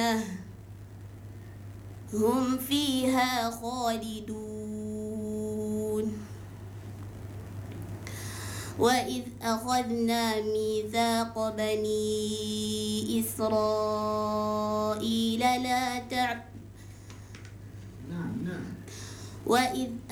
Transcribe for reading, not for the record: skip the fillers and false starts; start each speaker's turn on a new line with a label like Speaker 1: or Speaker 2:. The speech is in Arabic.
Speaker 1: الجنة هم فيها خالدون وإذ أخذنا ميثاق بني إسرائيل وإذ